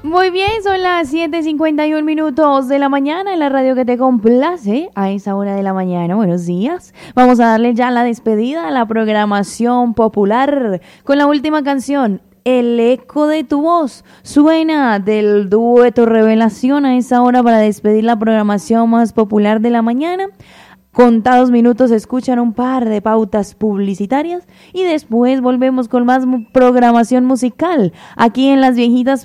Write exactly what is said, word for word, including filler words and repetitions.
Muy bien, son las siete cincuenta y uno minutos de la mañana en la radio que te complace a esa hora de la mañana. Buenos días. Vamos a darle ya la despedida a la programación popular con la última canción, El eco de tu voz. Suena del dueto Revelación a esa hora para despedir la programación más popular de la mañana. Contados minutos escuchan un par de pautas publicitarias y después volvemos con más programación musical aquí en Las Viejitas